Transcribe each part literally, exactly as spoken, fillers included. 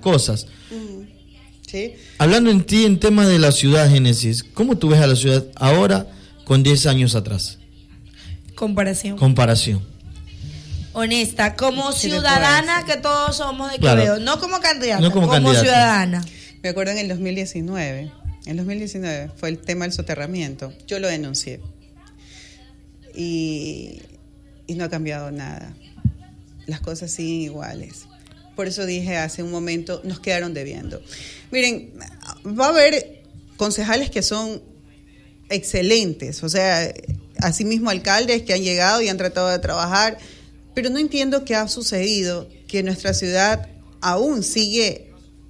cosas. Uh-huh. ¿Sí? Hablando en ti en tema de la ciudad, Génesis, ¿cómo tú ves a la ciudad ahora con diez años atrás? Comparación. Comparación. Honesta, como ciudadana que todos somos de claro. Quevedo, no como candidata, no como, como candidata. ciudadana. Me acuerdo en el dos mil diecinueve, en dos mil diecinueve fue el tema del soterramiento, yo lo denuncié y, y no ha cambiado nada, las cosas siguen iguales. Por eso dije hace un momento, nos quedaron debiendo. Miren, va a haber concejales que son excelentes, o sea, asimismo alcaldes que han llegado y han tratado de trabajar, pero no entiendo qué ha sucedido, que nuestra ciudad aún sigue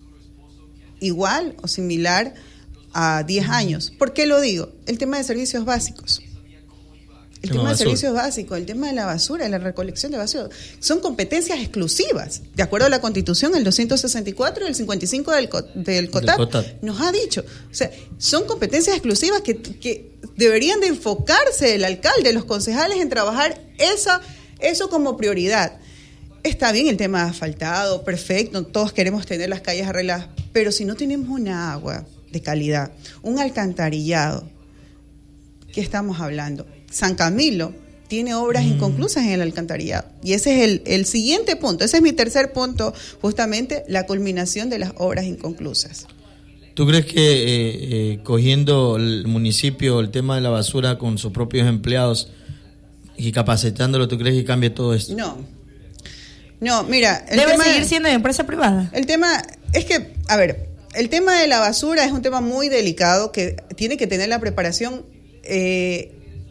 igual o similar a diez años. ¿Por qué lo digo? El tema de servicios básicos. El tema de servicios básicos, el tema de la basura, la recolección de basura, son competencias exclusivas. De acuerdo a la Constitución, el doscientos sesenta y cuatro y el cincuenta y cinco del, del COTAP, del COTAP nos ha dicho. O sea, son competencias exclusivas que, que deberían de enfocarse el alcalde, los concejales en trabajar esa, eso como prioridad. Está bien el tema de asfaltado, perfecto, todos queremos tener las calles arregladas, pero si no tenemos una agua de calidad, un alcantarillado, ¿qué estamos hablando? San Camilo tiene obras mm. inconclusas en el alcantarillado. Y ese es el, el siguiente punto. Ese es mi tercer punto, justamente la culminación de las obras inconclusas. ¿Tú crees que eh, eh, cogiendo el municipio el tema de la basura con sus propios empleados y capacitándolo, ¿tú crees que cambie todo esto? No. No, mira... El Debe tema, seguir siendo de empresa privada. El tema es que, a ver, el tema de la basura es un tema muy delicado que tiene que tener la preparación... Eh,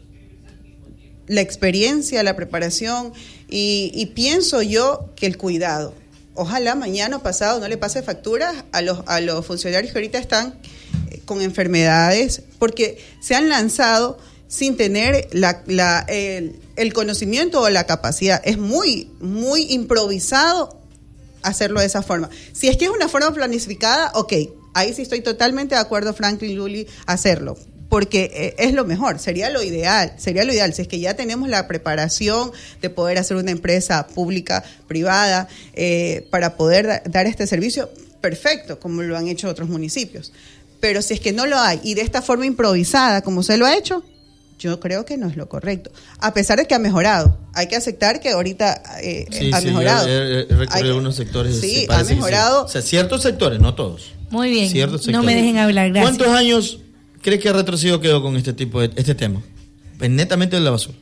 la experiencia, la preparación y, y pienso yo que el cuidado. Ojalá mañana o pasado no le pase facturas a los, a los funcionarios que ahorita están con enfermedades porque se han lanzado sin tener la, la, el, el conocimiento o la capacidad. Es muy, muy improvisado hacerlo de esa forma. Si es que es una forma planificada, ok, ahí sí estoy totalmente de acuerdo, Franklin Luli, hacerlo. Porque es lo mejor, sería lo ideal, sería lo ideal, si es que ya tenemos la preparación de poder hacer una empresa pública, privada, eh, para poder da- dar este servicio, perfecto, como lo han hecho otros municipios. Pero si es que no lo hay, y de esta forma improvisada, como se lo ha hecho, yo creo que no es lo correcto. A pesar de que ha mejorado, hay que aceptar que ahorita eh, sí, ha sí, mejorado. He, he recorrido algunos sectores. Sí, ha mejorado. Sí. O sea, ciertos sectores, no todos. Muy bien, ciertos sectores. No me dejen hablar, gracias. ¿Cuántos años crees que ha retrocedido quedó con este tipo de este tema? Pues netamente de la basura.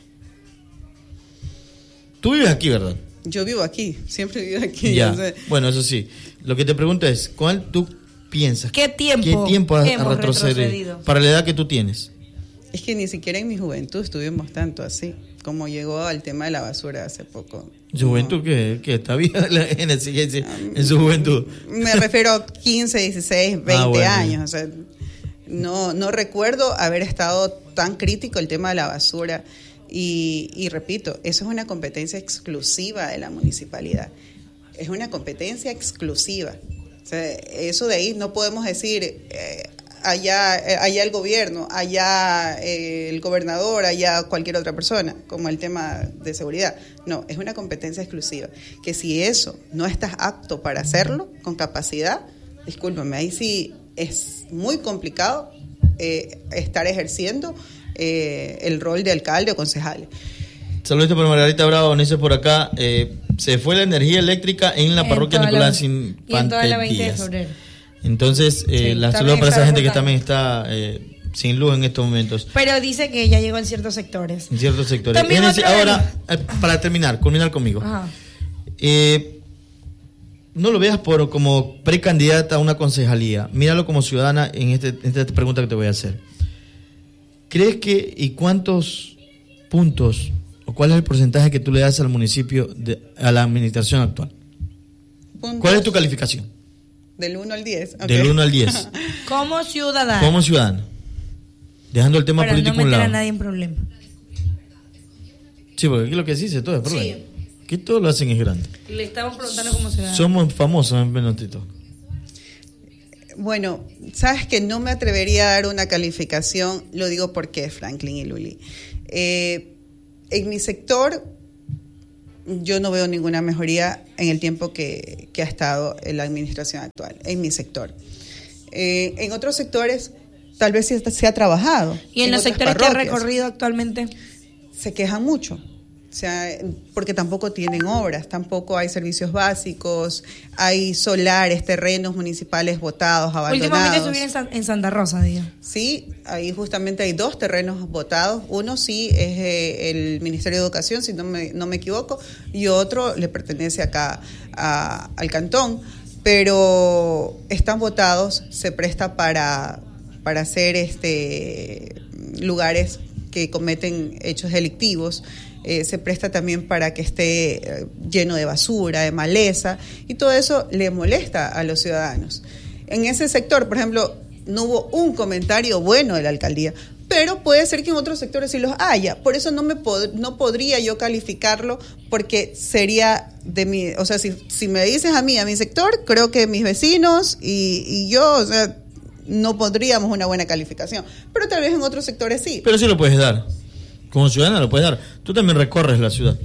Tú vives aquí, ¿verdad? Yo vivo aquí, siempre vivo aquí. Ya. O sea, bueno, eso sí. Lo que te pregunto es, ¿cuál tú piensas? ¿Qué tiempo, ¿Qué tiempo ha, ha retrocedido, retrocedido para la edad que tú tienes? Es que ni siquiera en mi juventud estuvimos tanto así, como llegó al tema de la basura hace poco. ¿Su juventud no. qué? ¿Qué está bien en, el, en su juventud? Me refiero a quince, dieciséis, veinte ah, bueno. años. O sea, no, no recuerdo haber estado tan crítico el tema de la basura. Y, y repito, eso es una competencia exclusiva de la municipalidad. Es una competencia exclusiva. O sea, eso de ahí no podemos decir... Eh, allá allá el gobierno, allá eh, el gobernador, allá cualquier otra persona, como el tema de seguridad. No, es una competencia exclusiva. Que si eso no estás apto para hacerlo, con capacidad, discúlpame, ahí sí es muy complicado eh, estar ejerciendo eh, el rol de alcalde o concejal. Saludos por Margarita Bravo, dice por acá, eh, se fue la energía eléctrica en la en parroquia Nicolás la, Infante y en toda la veinte de Díaz. febrero. Entonces, eh, sí, la saludo para esa gente cortado. que también está eh, sin luz en estos momentos. Pero dice que ya llegó en ciertos sectores. En ciertos sectores. También Génesis, otra ahora, eh, para terminar, culminar conmigo. Ajá. Eh, no lo veas por como precandidata a una concejalía. Míralo como ciudadana en, este, en esta pregunta que te voy a hacer. ¿Crees que y cuántos puntos o cuál es el porcentaje que tú le das al municipio, de, a la administración actual? Puntos. ¿Cuál es tu calificación? Del uno al diez. Okay. Del uno al diez. Como ciudadana. Como ciudadano. Dejando el tema para político no a un meter lado. a nadie en problema. Sí, porque aquí lo que se dice todo es problema. Sí. Aquí todo lo hacen es grande. Le estamos preguntando cómo ciudadano. Somos famosos en Benotito. Bueno, sabes que no me atrevería a dar una calificación, lo digo porque Franklin y Luli. Eh, en mi sector yo no veo ninguna mejoría en el tiempo que, que ha estado en la administración actual, en mi sector. Eh, en otros sectores tal vez sí se ha trabajado. ¿Y en, en los sectores que ha recorrido actualmente? Se quejan mucho. O sea, porque tampoco tienen obras, tampoco hay servicios básicos, hay solares, terrenos municipales botados, abandonados. Últimamente estuvieron en, San, en Santa Rosa, digo. Sí, ahí justamente hay dos terrenos botados. Uno sí es eh, el Ministerio de Educación, si no me, no me equivoco, y otro le pertenece acá a, al cantón, pero están botados, se presta para, para hacer este, lugares que cometen hechos delictivos. Eh, se presta también para que esté eh, lleno de basura, de maleza, y todo eso le molesta a los ciudadanos. En ese sector, por ejemplo, no hubo un comentario bueno de la alcaldía, pero puede ser que en otros sectores sí los haya. Por eso no me pod- no podría yo calificarlo, porque sería de mi, o sea, si, si me dices a mí, a mi sector, creo que mis vecinos y, y yo, o sea, no pondríamos una buena calificación, pero tal vez en otros sectores sí. Pero sí lo puedes dar. Como ciudadana lo puedes dar. Tú también recorres la ciudad.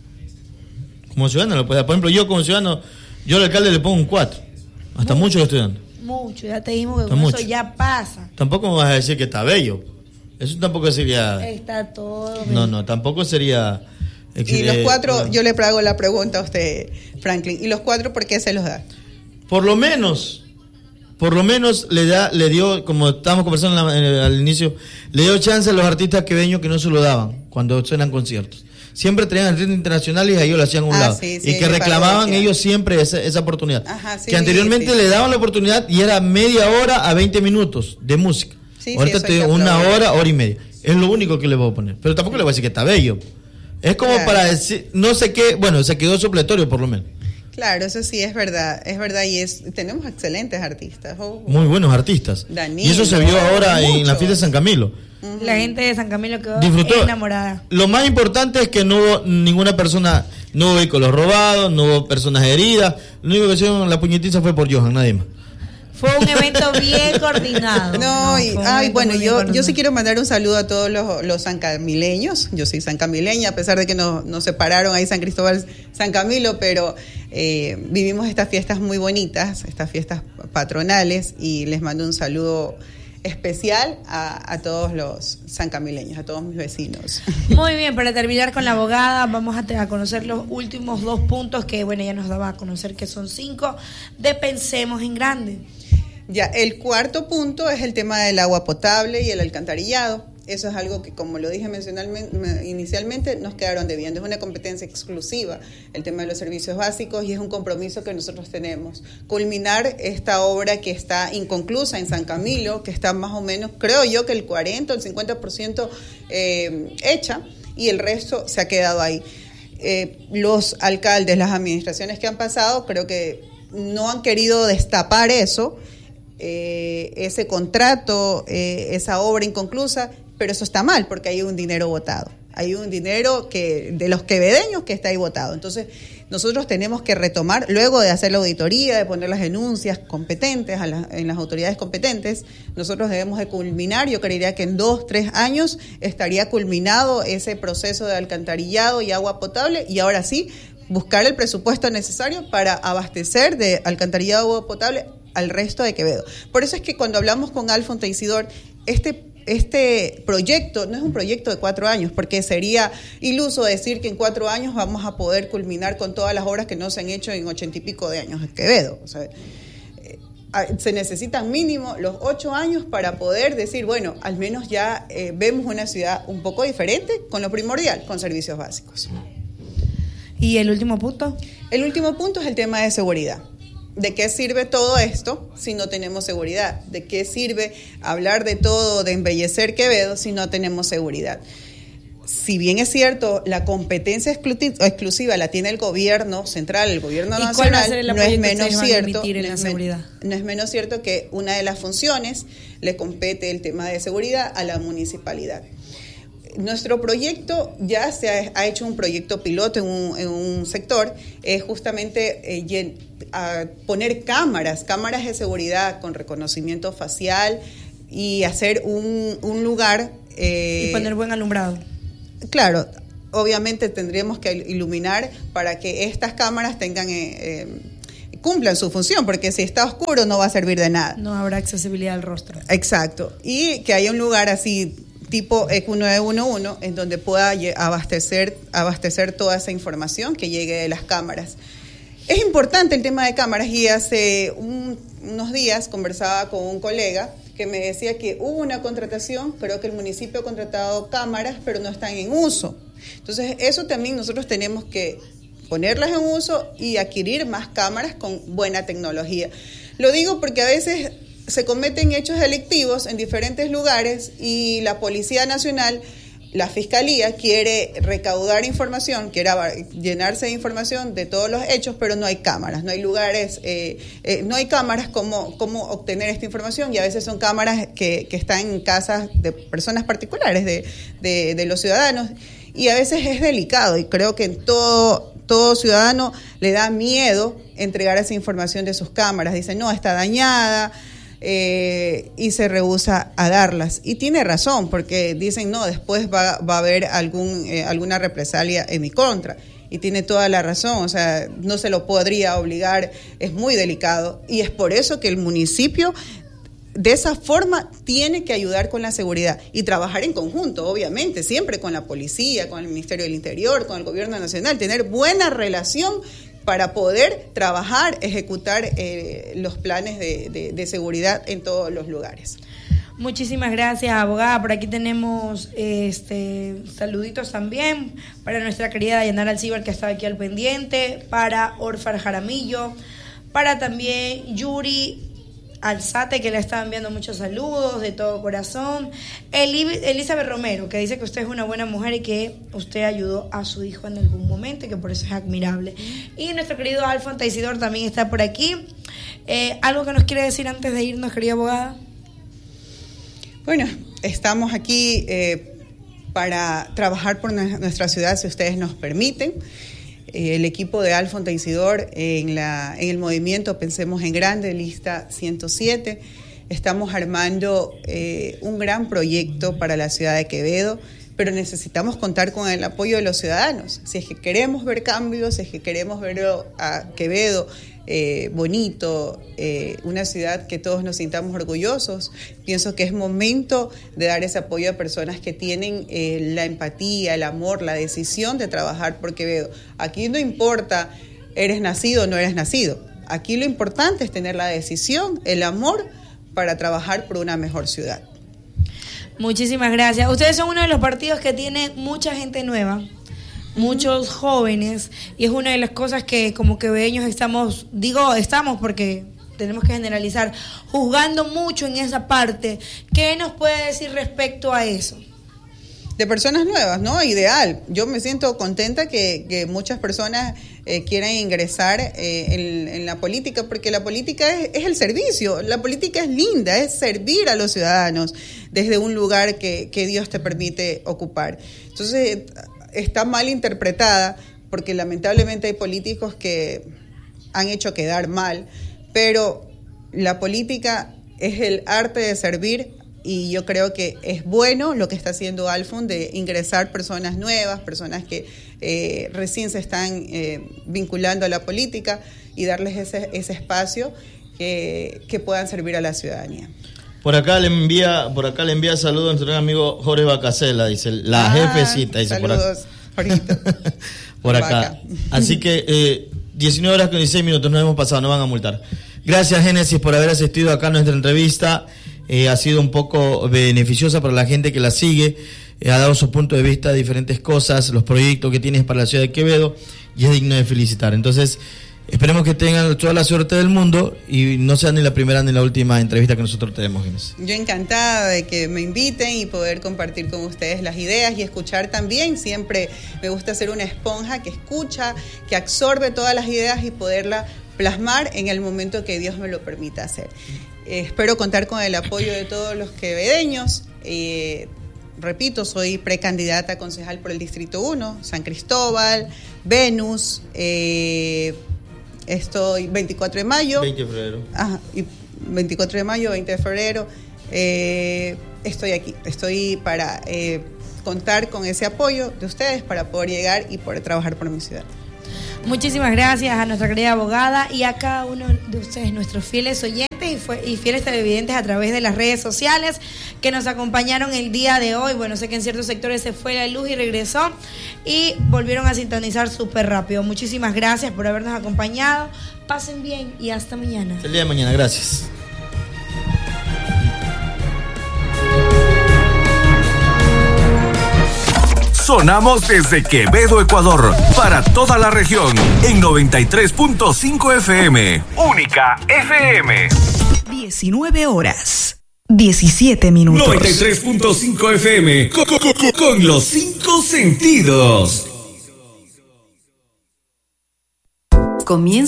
Como ciudadana lo puedes dar. Por ejemplo, yo como ciudadano, yo al alcalde le pongo un cuatro. Hasta mucho, mucho lo estoy dando. Mucho, ya te dijimos que Hasta con mucho. eso ya pasa. Tampoco me vas a decir que está bello. Eso tampoco sería... Está todo No, no, tampoco sería... Y los cuatro, eh, yo le hago la pregunta a usted, Franklin. ¿Y los cuatro por qué se los da? Por lo menos... Por lo menos le da, le dio, como estábamos conversando en la, en el, al inicio, le dio chance a los artistas queveños que no se lo daban cuando suenan conciertos. Siempre traían artistas internacionales y a ellos lo hacían a un ah, lado. Sí, sí, y que reclamaban ellos siempre esa, esa oportunidad. Ajá, sí, que anteriormente sí, sí. le daban la oportunidad y era media hora a veinte minutos de música. Sí, ahorita sí, te una hora, hora y media. Es lo único que le voy a poner. Pero tampoco le voy a decir que está bello. Es como claro. para decir, no sé qué, bueno, se quedó supletorio por lo menos. Claro, eso sí es verdad, es verdad, y es tenemos excelentes artistas. Oh, muy buenos artistas. Danilo, y eso se vio ahora mucho. En la fiesta de San Camilo. Uh-huh. La gente de San Camilo quedó disfrutó. Enamorada. Lo más importante es que no hubo ninguna persona, no hubo vehículos robados, no hubo personas heridas. Lo único que hicieron la puñetiza fue por Johan, nadie más. Fue un evento bien coordinado. No, no y, ay, bueno, yo, yo sí quiero mandar un saludo a todos los, los sancamileños. Yo soy sancamileña, a pesar de que nos, nos separaron ahí San Cristóbal, San Camilo, pero eh, vivimos estas fiestas muy bonitas, estas fiestas patronales, y les mando un saludo especial a, a todos los sancamileños, a todos mis vecinos. Muy bien, para terminar con la abogada, vamos a, te, a conocer los últimos dos puntos que, bueno, ella nos daba a conocer que son cinco, de Pensemos en Grande. Ya, el cuarto punto es el tema del agua potable y el alcantarillado. Eso es algo que, como lo dije inicialmente, nos quedaron debiendo. Es una competencia exclusiva, el tema de los servicios básicos, y es un compromiso que nosotros tenemos. Culminar esta obra que está inconclusa en San Camilo, que está más o menos, creo yo, que el cuarenta o el cincuenta por ciento eh, hecha, y el resto se ha quedado ahí. Eh, los alcaldes, las administraciones que han pasado, creo que no han querido destapar eso, eh, ese contrato, eh, esa obra inconclusa, pero eso está mal porque hay un dinero botado. Hay un dinero que de los quevedeños que está ahí botado. Entonces, nosotros tenemos que retomar, luego de hacer la auditoría, de poner las denuncias competentes a la, en las autoridades competentes, nosotros debemos de culminar, yo creería que en dos, tres años estaría culminado ese proceso de alcantarillado y agua potable, y ahora sí, buscar el presupuesto necesario para abastecer de alcantarillado y agua potable al resto de Quevedo. Por eso es que cuando hablamos con Alfonso Teisidor, este Este proyecto no es un proyecto de cuatro años, porque sería iluso decir que en cuatro años vamos a poder culminar con todas las obras que no se han hecho en ochenta y pico de años en Quevedo. O sea, eh, se necesitan mínimo los ocho años para poder decir, bueno, al menos ya eh, vemos una ciudad un poco diferente con lo primordial, con servicios básicos. ¿Y el último punto? El último punto es el tema de seguridad. ¿De qué sirve todo esto si no tenemos seguridad? ¿De qué sirve hablar de todo, de embellecer Quevedo, si no tenemos seguridad? Si bien es cierto, la competencia exclusiva la tiene el gobierno central, el gobierno nacional, no es menos cierto, no es, men- no es menos cierto que una de las funciones le compete el tema de seguridad a la municipalidad. Nuestro proyecto ya se ha, ha hecho un proyecto piloto en un, en un sector, es justamente eh, yen, a poner cámaras, cámaras de seguridad con reconocimiento facial y hacer un, un lugar... Eh, y poner buen alumbrado. Claro, obviamente tendríamos que iluminar para que estas cámaras tengan... Eh, eh, cumplan su función, porque si está oscuro no va a servir de nada. No habrá accesibilidad al rostro. Exacto. Y que haya un lugar así, tipo E Q nueve uno uno, en donde pueda abastecer, abastecer toda esa información que llegue de las cámaras. Es importante el tema de cámaras y hace un, unos días conversaba con un colega que me decía que hubo una contratación, creo que el municipio ha contratado cámaras, pero no están en uso. Entonces, eso también nosotros tenemos que ponerlas en uso y adquirir más cámaras con buena tecnología. Lo digo porque a veces se cometen hechos delictivos en diferentes lugares y la Policía Nacional, la Fiscalía, quiere recaudar información, quiere llenarse de información de todos los hechos, pero no hay cámaras, no hay lugares, eh, eh, no hay cámaras como, como obtener esta información, y a veces son cámaras que, que están en casas de personas particulares, de, de, de los ciudadanos, y a veces es delicado, y creo que en todo... Todo ciudadano le da miedo entregar esa información de sus cámaras. Dice, no, está dañada, eh, y se rehúsa a darlas. Y tiene razón, porque dicen, no, después va, va a haber algún, eh, alguna represalia en mi contra. Y tiene toda la razón, o sea, no se lo podría obligar, es muy delicado. Y es por eso que el municipio... de esa forma tiene que ayudar con la seguridad y trabajar en conjunto, obviamente, siempre con la policía, con el Ministerio del Interior, con el Gobierno Nacional, tener buena relación para poder trabajar, ejecutar eh, los planes de, de, de seguridad en todos los lugares. Muchísimas gracias, abogada. Por aquí tenemos este saluditos también para nuestra querida Dayanara Alcibar, que estaba aquí al pendiente, para Orfar Jaramillo, para también Yuri Alzate, que le está enviando muchos saludos de todo corazón. Eli- Elizabeth Romero, que dice que usted es una buena mujer y que usted ayudó a su hijo en algún momento y que por eso es admirable. Y nuestro querido Alfonso Isidor también está por aquí. Eh, ¿Algo que nos quiere decir antes de irnos, querida abogada? Bueno, estamos aquí eh, para trabajar por nuestra ciudad, si ustedes nos permiten. El equipo de Alfonso Isidor en, la, en el movimiento Pensemos en Grande, lista ciento siete, estamos armando eh, un gran proyecto para la ciudad de Quevedo, pero necesitamos contar con el apoyo de los ciudadanos. Si es que queremos ver cambios, si es que queremos ver a Quevedo eh, bonito, eh, una ciudad que todos nos sintamos orgullosos, pienso que es momento de dar ese apoyo a personas que tienen eh, la empatía, el amor, la decisión de trabajar por Quevedo. Aquí no importa, eres nacido o no eres nacido. Aquí lo importante es tener la decisión, el amor para trabajar por una mejor ciudad. Muchísimas gracias. Ustedes son uno de los partidos que tiene mucha gente nueva, muchos jóvenes, y es una de las cosas que como quevedeños estamos, digo estamos porque tenemos que generalizar, juzgando mucho en esa parte. ¿Qué nos puede decir respecto a eso? De personas nuevas, ¿no? Ideal. Yo me siento contenta que, que muchas personas eh, quieran ingresar eh, en, en la política, porque la política es, es el servicio, la política es linda, es servir a los ciudadanos desde un lugar que, que Dios te permite ocupar. Entonces, está mal interpretada, porque lamentablemente hay políticos que han hecho quedar mal, pero la política es el arte de servir. Y yo creo que es bueno lo que está haciendo Alfon de ingresar personas nuevas, personas que eh, recién se están eh, vinculando a la política y darles ese, ese espacio que, que puedan servir a la ciudadanía. Por acá le envía, por acá le envía saludos a nuestro amigo Jorge Bacasela, dice la ah, jefecita, dice saludos, por acá. por acá. Así que eh, diecinueve horas con dieciséis minutos nos hemos pasado, no van a multar. Gracias, Génesis, por haber asistido acá a nuestra entrevista. Eh, ha sido un poco beneficiosa para la gente que la sigue, eh, ha dado su punto de vista de diferentes cosas, los proyectos que tienes para la ciudad de Quevedo, y es digno de felicitar. Entonces, esperemos que tengan toda la suerte del mundo y no sea ni la primera ni la última entrevista que nosotros tenemos, Inés. Yo encantada de que me inviten y poder compartir con ustedes las ideas y escuchar también. Siempre me gusta ser una esponja que escucha, que absorbe todas las ideas y poderla plasmar en el momento que Dios me lo permita hacer. Eh, espero contar con el apoyo de todos los quevedeños. Eh, repito, soy precandidata a concejal por el Distrito uno, San Cristóbal, Venus, eh, estoy veinticuatro de mayo. veinte de febrero. Ajá, y veinticuatro de mayo, veinte de febrero. Eh, estoy aquí, estoy para eh, contar con ese apoyo de ustedes para poder llegar y poder trabajar por mi ciudad. Muchísimas gracias a nuestra querida abogada y a cada uno de ustedes, nuestros fieles oyentes y, fue, y fieles televidentes a través de las redes sociales que nos acompañaron el día de hoy. Bueno, sé que en ciertos sectores se fue la luz y regresó y volvieron a sintonizar súper rápido. Muchísimas gracias por habernos acompañado. Pasen bien y hasta mañana. El día de mañana, gracias. Sonamos desde Quevedo, Ecuador, para toda la región, en noventa y tres punto cinco F M. Única F M. diecinueve horas, diecisiete minutos. noventa y tres punto cinco F M, con, con, con, con los cinco sentidos. Comienza